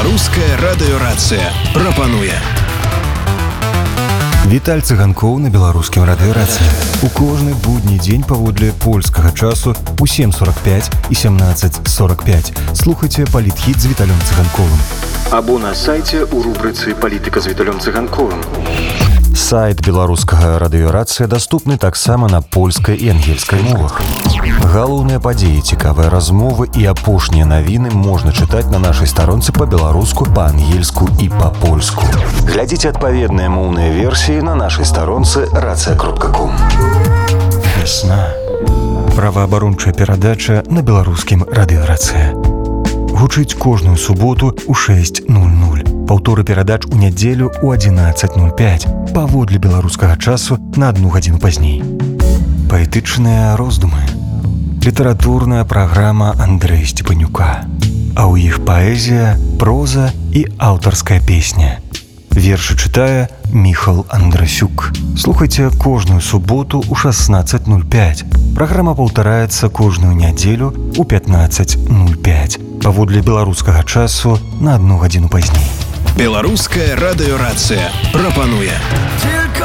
Беларуская радыёрацыя прапануе. Віталь Цыганкоў на беларускім радыёрацыі. У кожны будні дзень паводле польскага часу у 7:45 і 17:45 слухайце палітхіт з Віталем Цыганковым. Або на сайце у рубрыцы «Палітыка з Віталем Цыганковым». Сайт беларускага радыёрацыя даступны таксама на польскай і ангельскай мовах. Галоўныя падзеі, цікавыя размовы і апошнія навіны можна чытаць на нашай старонцы па-беларуску, па-ангельску і па-польску. Глядзіце адпаведныя моўныя версіі на нашай старонцы racja.com. Вясна. Праваабарончая перадача на беларускім радыёрацыі. Гучыць кожную суботу ў 6:00. Паўторы перадач у нядзелю ў 11:05. Паводле беларускага часу на 1 гадзіну пазней. Паэтычныя роздумы. Літаратурная праграма Андрэя Сцепанюка. А ў іх паэзія, проза і аўтарская песня. Вершы чытае Міхал Андрасюк. Слухайце кожную суботу ў 16:05. Праграма паўтараецца кожную нядзелю ў 15:05. Паводле беларускага часу на 1 гадзіну пазней. Беларуская радыёрацыя прапануе.